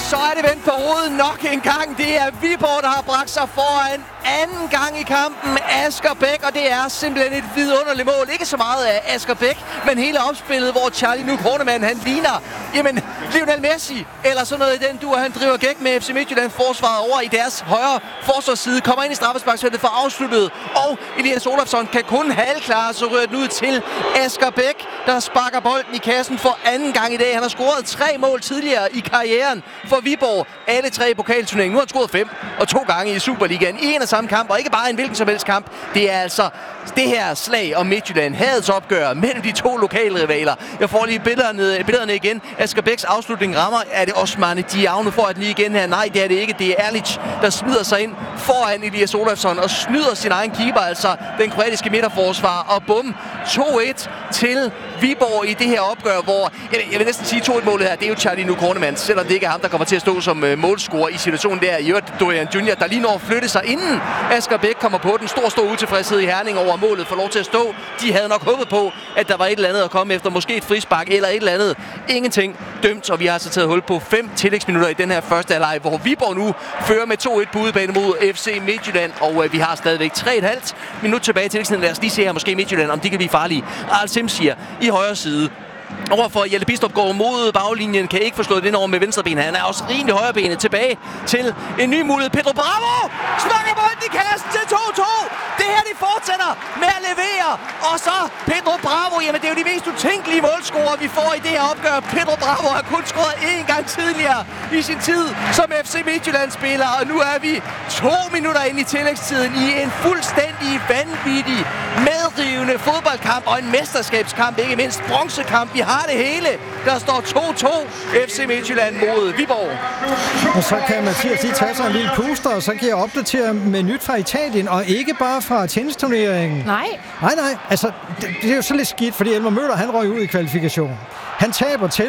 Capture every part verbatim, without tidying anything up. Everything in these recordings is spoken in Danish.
så er det vendt på hovedet nok en gang. Det er Viborg, der har bragt sig foran anden gang i kampen. Asger Bæk, og det er simpelthen et vidunderligt mål. Ikke så meget af Asger Bæk, men hele opspillet, hvor Charlie Nuuk Hornemann, han ligner, jamen, Lionel Messi, eller sådan noget i den dur. Han driver gæk med F C Midtjylland forsvaret over i deres højre forsvarsside. Kommer ind i straffesparksfeltet for afsluttet, og Elias Olafsson kan kun halvklare, så rører den ud til Asger Bæk, der sparker bolden i kassen for anden gang i dag. Han har scoret tre mål tidligere i karrieren for Viborg. Alle tre i pokalturneringen. Nu har han scoret fem, og to gange i Superligaen i en og samme kamp, og ikke bare en hvilken som helst kamp. Det er altså det her slag om Midtjylland. Hadets opgør mellem de to lokale rivaler. Jeg får lige billederne, billederne igen. Asger Bæks afslutning rammer. Er det Osmane Diao? Nu får jeg den lige igen her. Nej, det er det ikke. Det er Erlich, der smider sig ind foran Elias Olafsson og snyder sin egen keeper, altså den kroatiske midterforsvar. Og bum, to et til Viborg i det her opgør, hvor jeg, jeg vil næsten sige to et-målet her. Det er jo Charlie Nuuk Hornemann, selvom det ikke er ham, der kommer til at stå som uh, målscorer i situationen der. I øvrigt Dorian Junior, der lige når at flytte sig inden Asger Bæk kommer på den. Stor, stor utilfredshed i Herning over målet, får lov til at stå. De havde nok håbet på, at der var et eller andet at komme efter. Måske et frispark eller et eller andet. Ingenting dømt, og vi har altså taget hul på fem tillægsminutter i den her første halvleg, hvor Viborg nu fører med to et på udebane mod F C Midtjylland, og uh, vi har stadigvæk tre komma fem minut tilbage i tillægstiden. Lad os lige se her måske Midtjylland, om de kan blive farlige. Arl Simsier i højre side. Overfor Hjalte Bidstrup går mod baglinjen, kan ikke få slået det ind over med venstre ben. Han er også rimelig højrebenet. Tilbage til en ny mulighed. Pedro Bravo smakker bolden i kassen til to to. Det her, de fortsætter med at levere. Og så Pedro Bravo. Jamen, det er jo de mest utænkelige målscorer, vi får i det her opgør. Pedro Bravo har kun scoret én gang tidligere i sin tid som F C Midtjylland-spiller. Og nu er vi to minutter ind i tillægstiden i en fuldstændig vanvittig, medrivende fodboldkamp og en mesterskabskamp, ikke mindst bronzekamp. Vi har det hele. Der står to to F C Midtjylland mod Viborg. Og så kan Mathias lige tage sig en lille puster, og så kan jeg opdatere med nyt fra Italien, og ikke bare fra tennisturneringen. Nej. Nej, nej. Altså, det, det er jo så lidt skidt, fordi Elmer Møller, han røg ud i kvalifikationen. Han taber til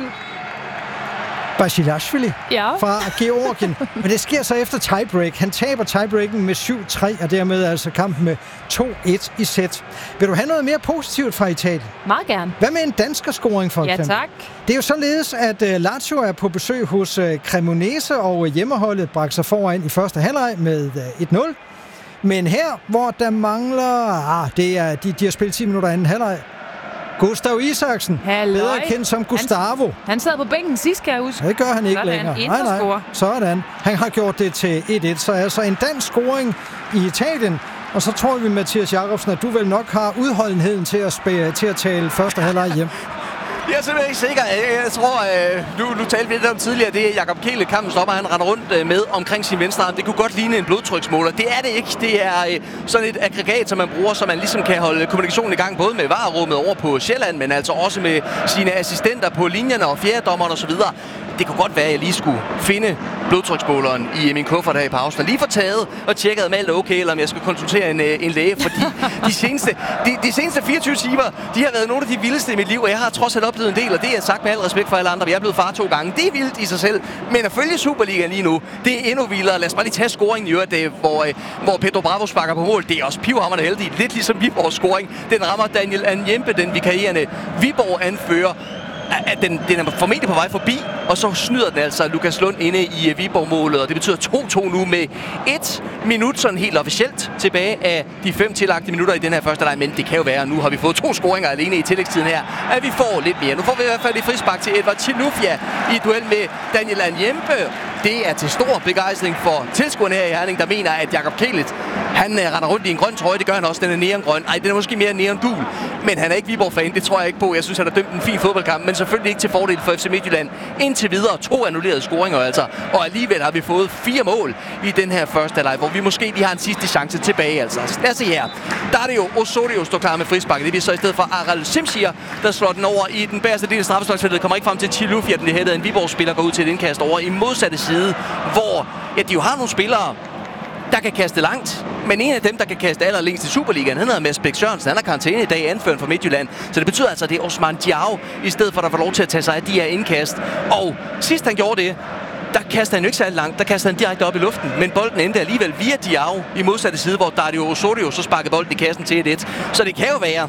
Basilashvili ja. fra Georgien. Men det sker så efter tiebreak. Han taber tiebreaken med syv tre, og dermed altså kampen med to et i sæt. Vil du have noget mere positivt fra Italien? Meget gerne. Hvad med en danskerscoring for eksempel? Ja, tak. Det er jo således, at uh, Lazio er på besøg hos uh, Cremonese, og uh, hjemmeholdet bragte sig foran i første halvleg med uh, et nul. Men her, hvor der mangler... Ah, det er, de, de har spillet ti minutter anden halvleg. Gustav Isaksen, Halløj. bedre kendt som Gustavo. Han, han sad på bænken sidst, kan jeg huske. Det gør han ikke Sådan, længere. Nej, nej. Sådan. Han har gjort det til et et. Så altså en dansk scoring i Italien. Og så tror vi, Mathias Jacobsen, at du vel nok har udholdenheden til at, spæ- til at tale første halvleg hjem. Jeg er simpelthen ikke sikker. Jeg, jeg tror, øh, nu, nu talte vi lidt om tidligere, det er Jakob Kehle, kampen stopper, han render rundt øh, med omkring sin venstre arm. Det kunne godt ligne en blodtryksmåler. Det er det ikke. Det er øh, sådan et aggregat, som man bruger, så man ligesom kan holde kommunikationen i gang, både med varerummet over på Sjælland, men altså også med sine assistenter på linjerne og fjerdedommerne osv. Det kunne godt være, at jeg lige skulle finde blodtryksmåleren i min kuffert her i pausen. Og lige få taget og tjekket, om alt er okay, eller om jeg skal konsultere en, en læge. Fordi de seneste, de, de seneste fireogtyve timer, de har været nogle af de vildeste i mit liv. Og jeg har trods alt oplevet en del, og det er sagt med al respekt for alle andre. Jeg er blevet far to gange. Det er vildt i sig selv. Men at følge Superligaen lige nu, det er endnu vildere. Lad os bare lige tage scoringen i øvrigt, det, hvor, hvor Pedro Bravo sparker på mål. Det er også pivhamrende heldigt. Lidt ligesom Viborgs scoring. Den rammer Daniel Anjempe, den vikarierende Viborg anfører. Den, den er formentlig på vej forbi, og så snyder den altså Lukas Lund inde i Viborg-målet, og det betyder to to nu med et minut sådan helt officielt tilbage af de fem tillagte minutter i den her første leg, men det kan jo være, nu har vi fået to scoringer alene i tillægstiden her, at vi får lidt mere. Nu får vi i hvert fald et frispark til Edvard Chilufya i duel med Daniel Anjempe. Det er til stor begejstring for tilskuerne her i Herning, der mener, at Jakob Kehlet, han uh, render rundt i en grøn trøje. Det gør han også. Den er neongrøn. Ej, den er måske mere neongul. Men han er ikke Viborg-fan. Det tror jeg ikke på. Jeg synes, han har dømt en fin fodboldkamp, men selvfølgelig ikke til fordel for F C Midtjylland. Indtil videre to annullerede scoringer altså. Og alligevel har vi fået fire mål i den her første halvleg, hvor vi måske lige har en sidste chance tilbage altså. Lad os se her. Der er det jo Osorio står klar med frispark. Det bliver så i stedet for Aral Simsier, der slår den over i den bagerste del af straffesparksfeltet. Kommer ikke frem til Chilufya, den hættede. En Viborg-spiller går ud til et indkast over i modsatte side, hvor ja, de jo har nogle spillere, der kan kaste langt. Men en af dem, der kan kaste allerlængst i Superligaen, han hedder Mads Bæk Sørensen. Han har karantæne i dag, anføren for Midtjylland. Så det betyder altså, at det er Osmane Diao, i stedet for at der får lov til at tage sig af de her indkast. Og sidst han gjorde det, der kastede han jo ikke særlig langt. Der kastede han direkte op i luften. Men bolden endte alligevel via Diao i modsatte side, hvor Dario Osorio så sparkede bolden i kassen til et et. Så det kan jo være,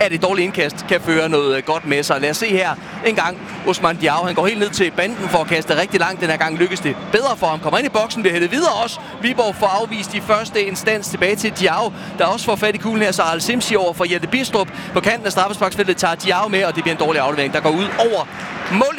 at et dårligt indkast kan føre noget godt med sig. Lad os se her en gang. Ousmane Diao, han går helt ned til banden for at kaste rigtig langt. Den her gang lykkes det bedre for ham. Kommer ind i boksen, bliver hættet videre også. Viborg får afvist i første instans tilbage til Diao, der også får fat i kuglen her. Så Al Simsi over for Jette Bistrup. På kanten af straffesparksfeltet tager Diao med, og det bliver en dårlig aflevering, der går ud over mål.